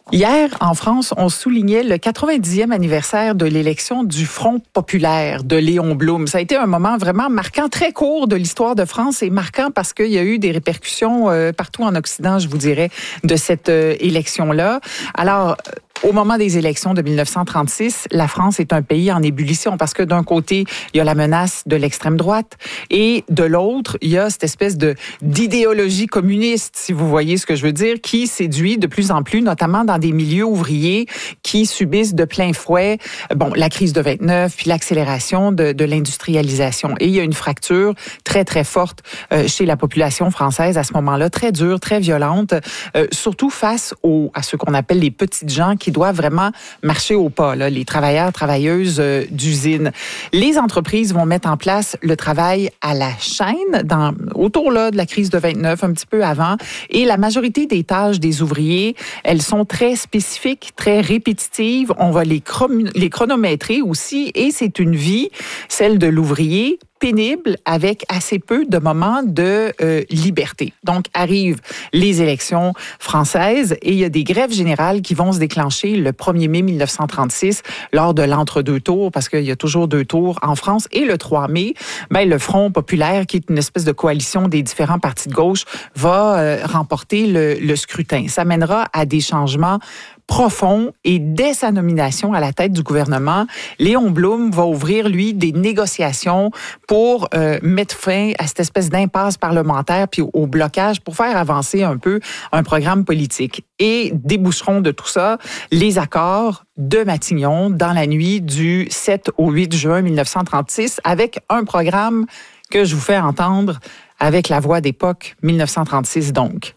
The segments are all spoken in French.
Hier, en France, on soulignait le 90e anniversaire de l'élection du Front populaire de Léon Blum. Ça a été un moment vraiment marquant, très court de l'histoire de France et marquant parce qu'il y a eu des répercussions partout en Occident, je vous dirais, de cette élection-là. Alors, au moment des élections de 1936, la France est un pays en ébullition parce que d'un côté, il y a la menace de l'extrême droite et de l'autre, il y a cette espèce d'idéologie communiste, si vous voyez ce que je veux dire, qui séduit de plus en plus, notamment dans des milieux ouvriers qui subissent de plein fouet la crise de 29 puis l'accélération de l'industrialisation. Et il y a une fracture très, très forte chez la population française à ce moment-là, très dure, très violente, surtout face à ce qu'on appelle les petites gens qui doivent vraiment marcher au pas, là, les travailleurs, travailleuses d'usines. Les entreprises vont mettre en place le travail à la chaîne autour là, de la crise de 29, un petit peu avant. Et la majorité des tâches des ouvriers, elles sont très spécifiques, très répétitives. On va les chronométrer aussi. Et c'est une vie, celle de l'ouvrier, pénible avec assez peu de moments de liberté. Donc, arrivent les élections françaises et il y a des grèves générales qui vont se déclencher le 1er mai 1936 lors de l'entre-deux tours, parce qu'il y a toujours 2 tours en France. Et le 3 mai, le Front populaire, qui est une espèce de coalition des différents partis de gauche, va remporter le scrutin. Ça mènera à des changements profond et dès sa nomination à la tête du gouvernement, Léon Blum va ouvrir, lui, des négociations pour mettre fin à cette espèce d'impasse parlementaire puis au blocage pour faire avancer un peu un programme politique. Et déboucheront de tout ça les accords de Matignon dans la nuit du 7 au 8 juin 1936 avec un programme que je vous fais entendre avec la voix d'époque 1936 donc.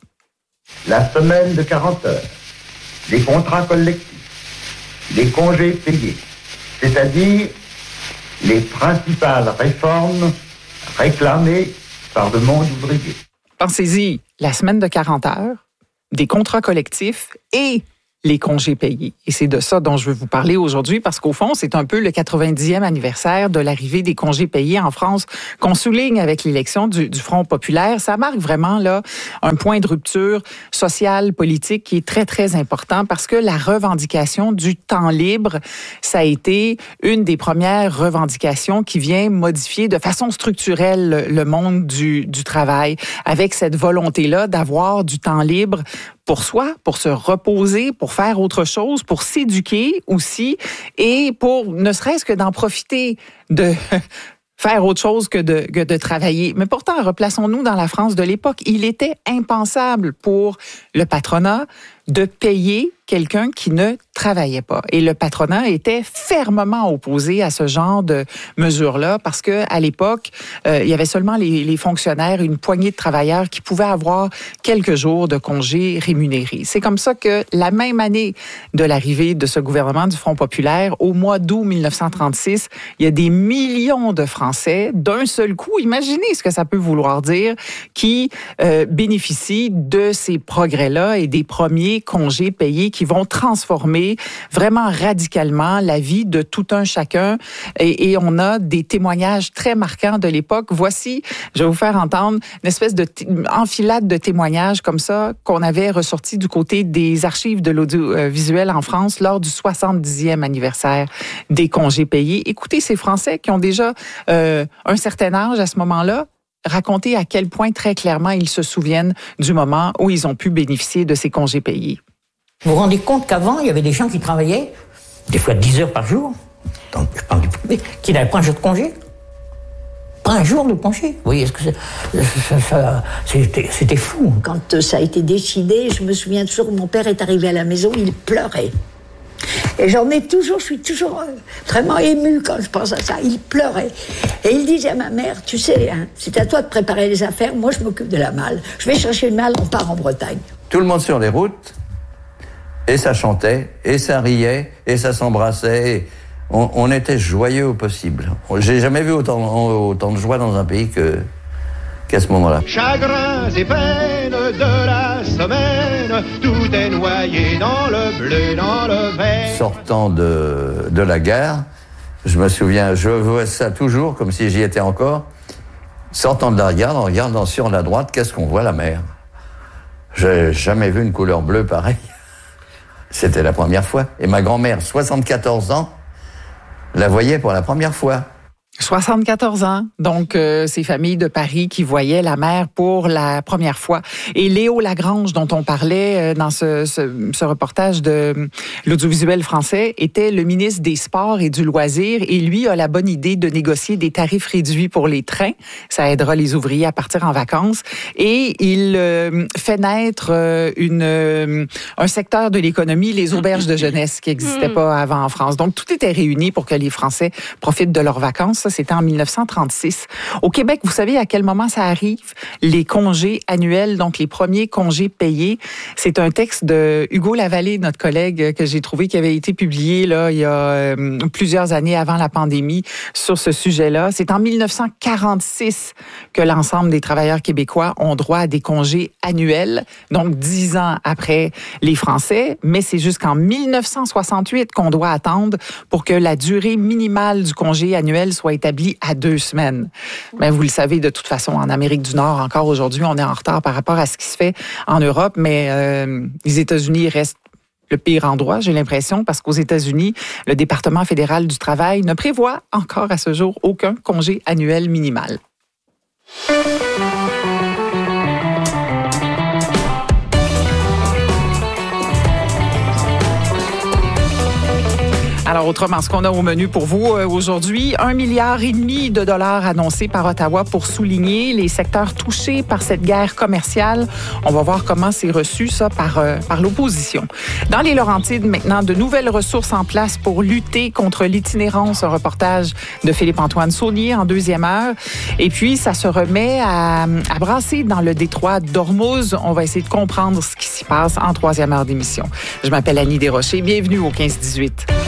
La semaine de 40 heures. Les contrats collectifs, les congés payés, c'est-à-dire les principales réformes réclamées par le monde ouvrier. Pensez-y, la semaine de 40 heures, des contrats collectifs et les congés payés. Et c'est de ça dont je veux vous parler aujourd'hui parce qu'au fond, c'est un peu le 90e anniversaire de l'arrivée des congés payés en France qu'on souligne avec l'élection du Front populaire. Ça marque vraiment là un point de rupture sociale, politique qui est très, très important parce que la revendication du temps libre, ça a été une des premières revendications qui vient modifier de façon structurelle le monde du travail avec cette volonté-là d'avoir du temps libre pour soi, pour se reposer, pour faire autre chose, pour s'éduquer aussi et pour ne serait-ce que d'en profiter de faire autre chose que de travailler. Mais pourtant, replaçons-nous dans la France de l'époque. Il était impensable pour le patronat de payer quelqu'un qui ne travaillait pas. Et le patronat était fermement opposé à ce genre de mesures-là parce que à l'époque, il y avait seulement les fonctionnaires, une poignée de travailleurs qui pouvaient avoir quelques jours de congés rémunérés. C'est comme ça que la même année de l'arrivée de ce gouvernement du Front populaire, au mois d'août 1936, il y a des millions de Français d'un seul coup, imaginez ce que ça peut vouloir dire, qui bénéficient de ces progrès-là et des premiers congés payés qui vont transformer vraiment radicalement la vie de tout un chacun. Et on a des témoignages très marquants de l'époque. Voici, je vais vous faire entendre une espèce enfilade de témoignages comme ça qu'on avait ressorti du côté des archives de l'audiovisuel en France lors du 70e anniversaire des congés payés. Écoutez ces Français qui ont déjà un certain âge à ce moment-là, raconter à quel point très clairement ils se souviennent du moment où ils ont pu bénéficier de ces congés payés. Vous vous rendez compte qu'avant, il y avait des gens qui travaillaient, des fois 10 heures par jour, donc je parle du privé, qui n'avaient pas un jour de congé. Pas un jour de congé. Vous voyez, c'était fou. Quand ça a été décidé, je me souviens toujours, mon père est arrivé à la maison, il pleurait. Et je suis toujours vraiment émue quand je pense à ça. Il pleurait. Et il disait à ma mère, tu sais, c'est à toi de préparer les affaires, moi je m'occupe de la malle. Je vais chercher une malle, on part en Bretagne. Tout le monde sur les routes, et ça chantait, et ça riait, et ça s'embrassait. On était joyeux au possible. J'ai jamais vu autant de joie dans un pays qu'à ce moment-là. Chagrins et peines de la semaine, tout est noyé dans le bleu, dans le vert. Sortant de la gare, je me souviens, je vois ça toujours comme si j'y étais encore. Sortant de la gare, en regardant sur la droite, qu'est-ce qu'on voit? La mer. J'ai jamais vu une couleur bleue pareille. C'était la première fois. Et ma grand-mère, 74 ans, la voyait pour la première fois. 74 ans, donc ces familles de Paris qui voyaient la mer pour la première fois. Et Léo Lagrange, dont on parlait dans ce reportage de l'audiovisuel français, était le ministre des Sports et du Loisir, et lui a la bonne idée de négocier des tarifs réduits pour les trains. Ça aidera les ouvriers à partir en vacances. Et il fait naître un secteur de l'économie, les auberges de jeunesse, qui n'existaient pas avant en France. Donc tout était réuni pour que les Français profitent de leurs vacances. Ça, c'était en 1936. Au Québec, vous savez à quel moment ça arrive? Les congés annuels, donc les premiers congés payés. C'est un texte de Hugo Lavallée, notre collègue, que j'ai trouvé qui avait été publié là, il y a plusieurs années avant la pandémie sur ce sujet-là. C'est en 1946 que l'ensemble des travailleurs québécois ont droit à des congés annuels, donc 10 ans après les Français, mais c'est jusqu'en 1968 qu'on doit attendre pour que la durée minimale du congé annuel soit établi à 2 semaines. Mais vous le savez, de toute façon, en Amérique du Nord, encore aujourd'hui, on est en retard par rapport à ce qui se fait en Europe, mais les États-Unis restent le pire endroit, j'ai l'impression, parce qu'aux États-Unis, le département fédéral du travail ne prévoit encore à ce jour aucun congé annuel minimal. Alors, autrement, ce qu'on a au menu pour vous aujourd'hui, 1,5 milliard de dollars annoncés par Ottawa pour souligner les secteurs touchés par cette guerre commerciale. On va voir comment c'est reçu, ça, par l'opposition. Dans les Laurentides, maintenant, de nouvelles ressources en place pour lutter contre l'itinérance. Un reportage de Philippe-Antoine Saunier en deuxième heure. Et puis, ça se remet à brasser dans le détroit d'Ormuz. On va essayer de comprendre ce qui s'y passe en troisième heure d'émission. Je m'appelle Annie Desrochers. Bienvenue au 15-18.